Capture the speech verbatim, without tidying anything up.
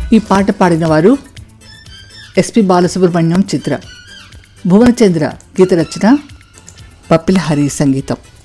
ఈ పాట పాడిన వారు ఎస్పి బాలసుబ్రహ్మణ్యం, చిత్ర. భువనచంద్ర గీత రచన, పప్పిల హరి సంగీతం.